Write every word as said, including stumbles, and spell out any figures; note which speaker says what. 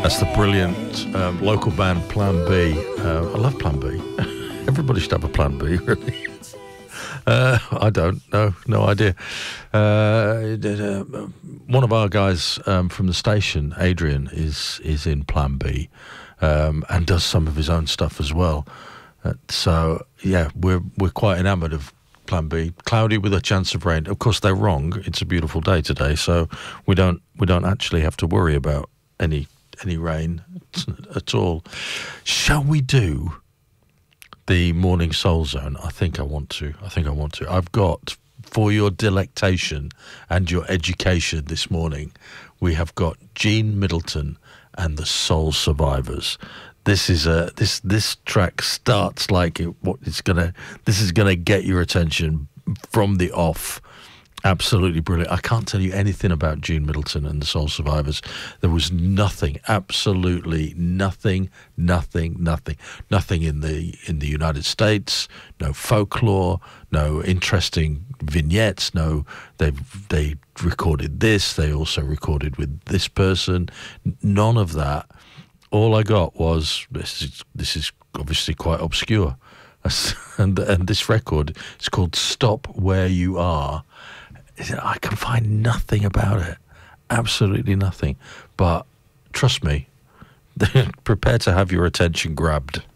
Speaker 1: That's the brilliant um, local band Plan B. Uh, I love Plan B. Everybody should have a Plan B, really. Uh, I don't know, no idea. Uh, one of our guys um, from the station, Adrian, is is in Plan B um, and does some of his own stuff as well. Uh, so yeah, we're we're quite enamoured of Plan B. Cloudy with a chance of rain. Of course, they're wrong. It's a beautiful day today, so we don't we don't actually have to worry about any any rain at all. Shall we do the Morning Soul Zone? I think I want to. I think I want to. I've got, for your delectation and your education this morning, we have got Gene Middleton and the Soul Survivors. This is a this this track starts like it, what it's gonna. This is gonna get your attention from the off. Absolutely brilliant. I can't tell you anything about Gene Middleton and the Soul Survivors. There was nothing, absolutely nothing, nothing, nothing, nothing in the in the United States. No folklore, no interesting vignettes. No, they they recorded this. They also recorded with this person. None of that. All I got was this is this is obviously quite obscure, and and this record is called "Stop Where You Are." I can find nothing about it, absolutely nothing. But trust me, prepare to have your attention grabbed.